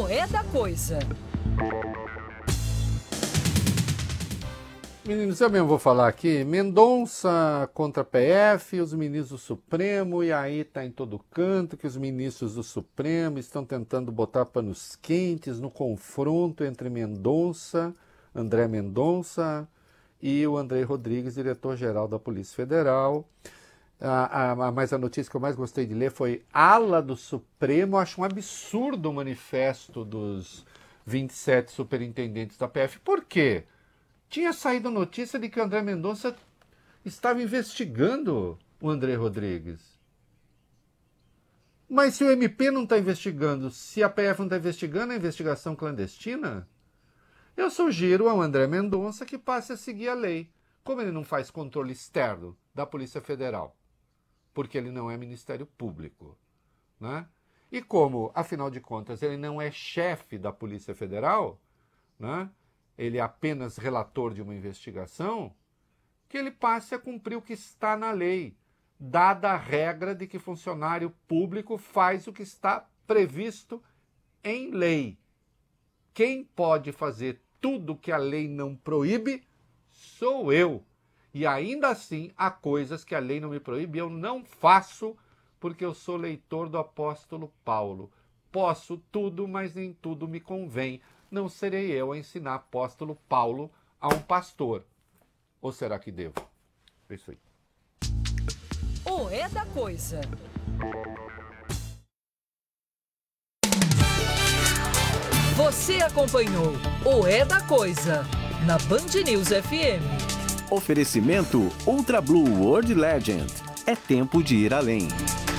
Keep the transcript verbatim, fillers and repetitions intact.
O É da Coisa. Meninos, eu mesmo vou falar aqui, Mendonça contra a P F, os ministros do Supremo, e aí tá em todo canto que os ministros do Supremo estão tentando botar panos quentes no confronto entre Mendonça, André Mendonça e o André Rodrigues, diretor-geral da Polícia Federal. A, a, mas a notícia que eu mais gostei de ler foi ala do Supremo acha um absurdo o manifesto dos vinte e sete superintendentes da P F. Por quê? Tinha saído notícia de que o André Mendonça estava investigando o André Rodrigues. Mas se o M P não está investigando, se a P F não está investigando a investigação clandestina, eu sugiro ao André Mendonça que passe a seguir a lei. Como ele não faz controle externo da Polícia Federal, porque ele não é Ministério Público, né? E como, afinal de contas, ele não é chefe da Polícia Federal, né? Ele é apenas relator de uma investigação, que ele passe a cumprir o que está na lei, dada a regra de que funcionário público faz o que está previsto em lei. Quem pode fazer tudo que a lei não proíbe sou eu. E ainda assim, há coisas que a lei não me proíbe e eu não faço porque eu sou leitor do apóstolo Paulo. Posso tudo, mas nem tudo me convém. Não serei eu a ensinar apóstolo Paulo a um pastor. Ou será que devo? É isso aí. O É da Coisa. Você acompanhou o É da Coisa na Band News F M. Oferecimento Ultra Blue World Legend. É tempo de ir além.